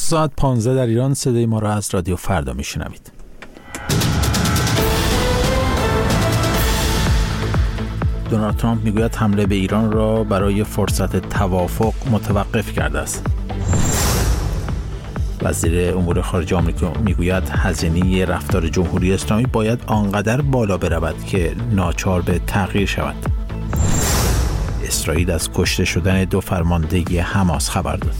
ساعت 15 در ایران. صدای ما را از رادیو فردا میشنوید. دونالد ترامپ میگوید حمله به ایران را برای فرصت توافق متوقف کرده است. وزیر امور خارجه آمریکا میگوید هزینه رفتار جمهوری اسلامی باید آنقدر بالا برود که ناچار به تغییر شود. اسرائیل از کشته شدن 2 فرمانده حماس خبر داد.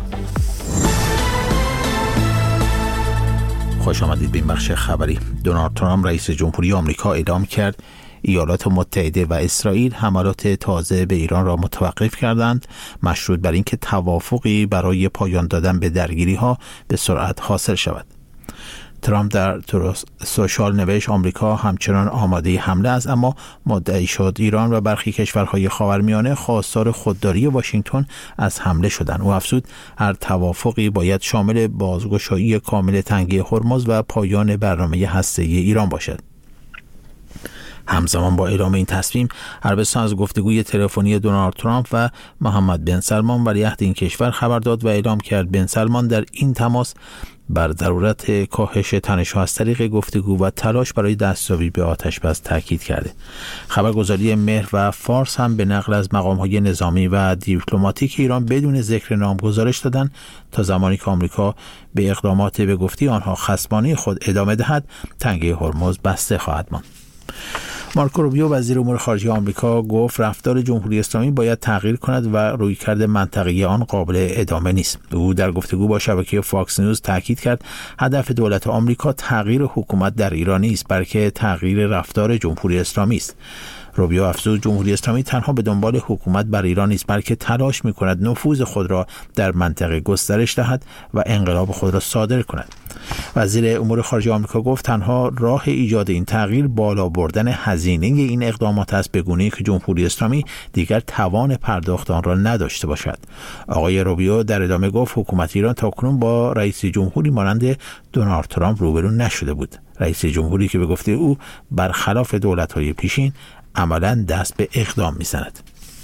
خوش آمدید به این بخش خبری. دونالد ترامپ رئیس جمهوری آمریکا اعلام کرد ایالات متحده و اسرائیل حملات تازه به ایران را متوقف کردند، مشروط بر اینکه توافقی برای پایان دادن به درگیری‌ها به سرعت حاصل شود. ترامپ در سوشال نوشت آمریکا همچنان آماده حمله است، اما مدعی شد ایران و برخی کشورهای خاورمیانه خواستار خودداری واشنگتن از حمله شدند. او افزود هر توافقی باید شامل بازگشایی کامل تنگه هرمز و پایان برنامه هسته‌ای ایران باشد. همزمان با اعلام این تصمیم، عربستان از گفتگوی تلفنی دونالد ترامپ و محمد بن سلمان ولیعهد این کشور خبر داد و اعلام کرد بن سلمان در این تماس بر ضرورت کاهش تنش‌ها از طریق گفتگو و تلاش برای دستیابی به آتش‌بس تاکید کرده. خبرگزاری مهر و فارس هم به نقل از مقام‌های نظامی و دیپلماتیک ایران بدون ذکر نام گزارش دادند تا زمانی که آمریکا به اقدامات به گفته آنها خصمانه خود ادامه دهد، تنگه هرمز بسته خواهد ماند. مارکو روبیو وزیر امور خارجه آمریکا گفت رفتار جمهوری اسلامی باید تغییر کند و رویکرد منطقه‌ای آن قابل ادامه نیست. او در گفتگو با شبکه فاکس نیوز تاکید کرد هدف دولت آمریکا تغییر حکومت در ایران نیست، بلکه تغییر رفتار جمهوری اسلامی است. روبیو افزود جمهوری اسلامی تنها به دنبال حکومت بر ایران نیست، بلکه تلاش می‌کند نفوذ خود را در منطقه گسترش دهد و انقلاب خود را صادر کند. وزیر امور خارجه آمریکا گفت تنها راه ایجاد این تغییر بالا بردن هزینه این اقدامات است، به گونه‌ای که جمهوری اسلامی دیگر توان پرداخت آن را نداشته باشد. آقای روبیو در ادامه گفت حکومت ایران تاکنون با رئیس جمهوری مانند دونالد ترامپ روبرو نشده بود. رئیس جمهوری که به گفته او برخلاف دولت‌های پیشین عملاً دست به اقدام می‌زند.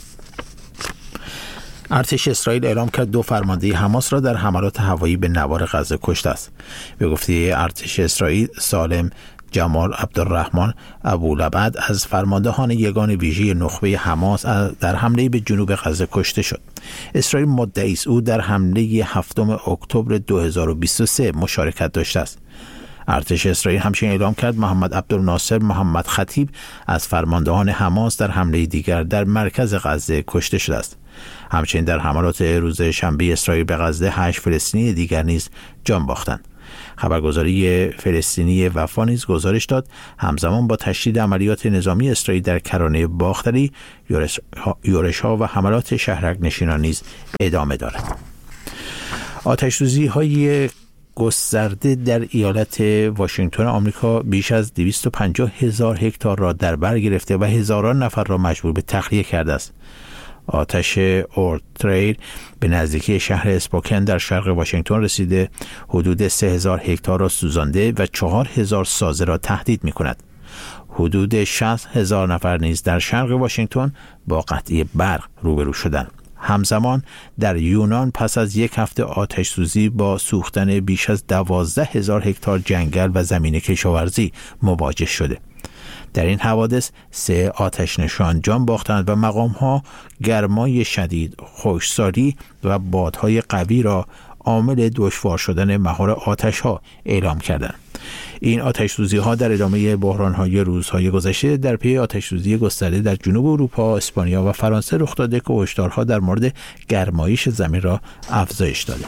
ارتش اسرائیل اعلام کرد 2 فرمانده حماس را در حملات هوایی به نوار غزه کشته است. به گفته ارتش اسرائیل، سالم جمال عبدالرحمن ابولبد از فرماندهان یگان ویژه نخبه حماس در حمله به جنوب غزه کشته شد. اسرائیل مدعی است او در حمله 7 اکتبر 2023 مشارکت داشته است. ارتش اسرائیل همچنین اعلام کرد محمد عبدالناصر محمد خطیب از فرماندهان حماس در حمله دیگر در مرکز غزه کشته شده است. همچنین در حملات روز شنبه اسرائیل به غزه 8 فلسطینی دیگر نیز جان باختند. خبرگزاری فلسطینی وفا نیز گزارش داد همزمان با تشدید عملیات نظامی اسرائیل در کرانه باختری، یورش‌ها و حملات شهرک نشینان نیز ادامه دارد. آتش‌سوزی‌های گسترده در ایالت واشنگتن آمریکا بیش از 250,000 هکتار را در بر گرفته و هزاران نفر را مجبور به تخلیه کرده است. آتش اورتریل به نزدیکی شهر اسپوکن در شرق واشنگتن رسیده حدود 3,000 هکتار را سوزانده و 4,000 سازه را تهدید می کند. حدود 60,000 نفر نیز در شرق واشنگتن با قطعی برق روبرو شدند. همزمان در یونان پس از 1 هفته آتش سوزی با سوختن بیش از 12,000 هکتار جنگل و زمین کشاورزی مواجه شده. در این حوادث 3 آتش نشان جان باختند و مقام‌ها گرمای شدید، خشکسالی و بادهای قوی را عامل دشوار شدن مهار آتش‌ها اعلام کردند. این آتش‌سوزی‌ها در ادامه بحران‌های روزهای گذشته در پی آتش‌سوزی گسترده در جنوب اروپا، اسپانیا و فرانسه رخ داده که هشدارها در مورد گرمایش زمین را افزایش داده.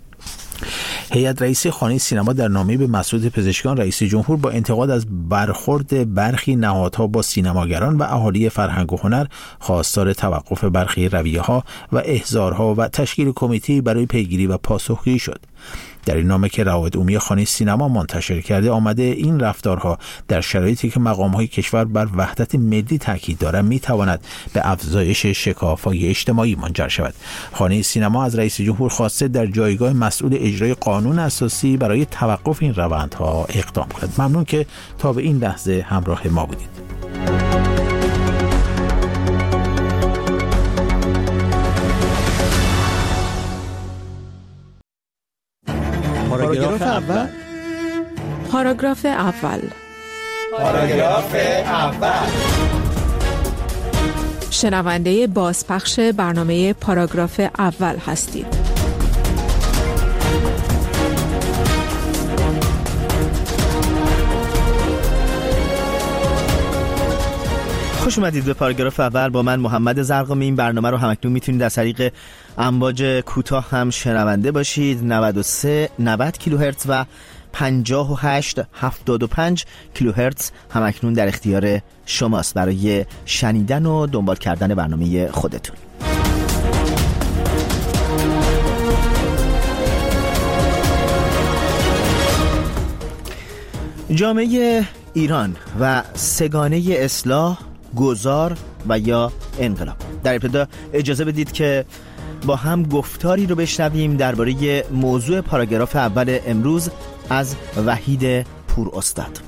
هیئت رئیسه خانه سینما در نامه‌ای به مسعود پزشکیان رئیس جمهور با انتقاد از برخورد برخی نهادها با سینماگران و اهالی فرهنگ و هنر خواستار توقف برخی رویه‌ها و احضارها و تشکیل کمیته برای پیگیری و پاسخگویی شد. در این نامه که روابط عمومی خانه سینما منتشر کرده آمده این رفتارها در شرایطی که مقام‌های کشور بر وحدت ملی تاکید دارند می‌تواند به افزایش شکاف‌های اجتماعی منجر شود. خانه سینما از رئیس جمهور خواسته در جایگاه مسئول اجرای قانون اساسی برای توقف این روندها اقدام کند. ممنون که تا به این لحظه همراه ما بودید. پاراگراف اول. پاراگراف اول. پاراگراف اول. شنونده بازپخش برنامه پاراگراف اول هستید. خوش اومدید به پاراگراف اول با من محمد زرقامی. این برنامه رو همکنون میتونید از طریق امواج کوتاه هم شنونده باشید. 93 90 کیلوهرتز و 58 75 کیلوهرتز همکنون در اختیار شماست برای شنیدن و دنبال کردن برنامه خودتون. جامعه ایران و سگانه اصلاح، گذار و یا انقلاب. در ابتدا اجازه بدید که با هم گفتاری رو بشنویم درباره موضوع پاراگراف اول امروز از وحید پور استاد.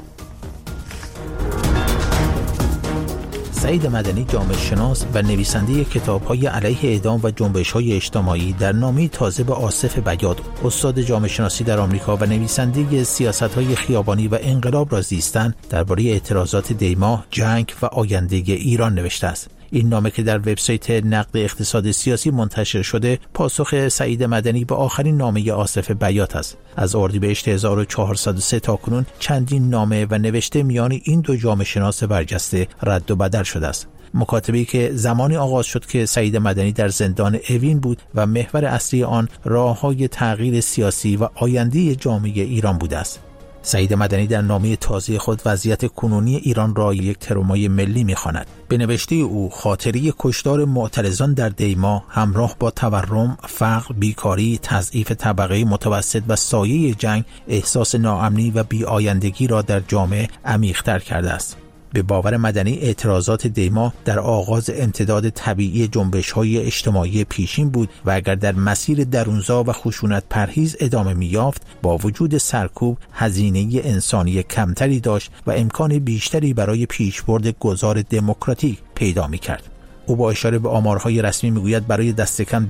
سعید مدنی جامعه شناس و نویسنده کتاب‌های علیه اعدام و جنبش‌های اجتماعی در نامه تازه به آصف بیات، استاد جامعه شناسی در آمریکا و نویسنده سیاست‌های خیابانی و انقلاب را زیستن، درباره اعتراضات دیما، جنگ و آینده ایران نوشته است. این نامه که در وبسایت نقد اقتصاد سیاسی منتشر شده، پاسخ سعید مدنی به آخرین نامه آصف بیات است. از اردیبهشت 1403 تا کنون چندین نامه و نوشته میان این دو جامعه شناس برجسته رد و بدل شده است. مکاتبه‌ای که زمانی آغاز شد که سعید مدنی در زندان اوین بود و محور اصلی آن راه‌های تغییر سیاسی و آینده جامعه ایران بوده است. سعید مدنی در نامه تازه خود وضعیت کنونی ایران را یک ترومای ملی می‌خواند. به نوشته او، خاطره کشتار معترضان در دیما همراه با تورم، فقر، بیکاری، تضعیف طبقه متوسط و سایه جنگ، احساس ناامنی و بی‌آیندگی را در جامعه عمیق‌تر کرده است. به باور مدنی، اعتراضات دیما در آغاز امتداد طبیعی جنبش‌های اجتماعی پیشین بود و اگر در مسیر درونزا و خشونت پرهیز ادامه می‌یافت، با وجود سرکوب هزینه انسانی کمتری داشت و امکان بیشتری برای پیشبرد گذار دموکراتیک پیدا می‌کرد. او با اشاره به آمارهای رسمی میگوید برای دست کم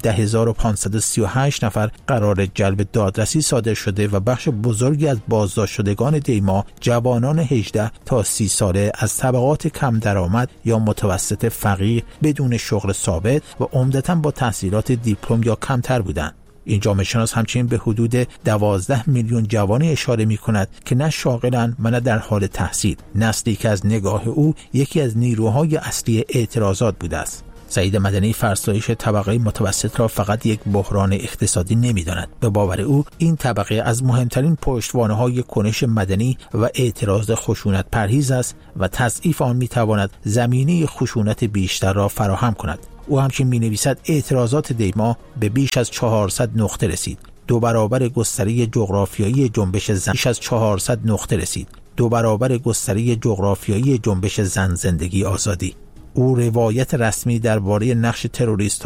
10538 نفر قرار جلب دادرسی صادر شده و بخش بزرگی از بازداشت شدگان دیما جوانان 18 تا 30 ساله از طبقات کم درآمد یا متوسط فقیر بدون شغل ثابت و عمدتاً با تحصیلات دیپلم یا کمتر بودند. این جامعه شناس همچنین به حدود 12 میلیون جوانی اشاره می کند که نه شاغلند و نه در حال تحصیل، نسلی که از نگاه او یکی از نیروهای اصلی اعتراضات بوده است. سعید مدنی فرسایش طبقه متوسط را فقط یک بحران اقتصادی نمی‌داند. به باور او این طبقه از مهمترین پشتوانه‌های کنش مدنی و اعتراض خشونت پرهیز است و تضعیف آن می‌تواند زمینه خشونت بیشتر را فراهم کند. او همچنین می‌نویسد اعتراضات دیما به بیش از 400 نقطه رسید. 2 برابر گستره جغرافیایی جنبش زن بیش از 400 نقطه رسید. 2 برابر گستره جغرافیایی جنبش زن زندگی آزادی. او روایت رسمی درباره نقش تروریست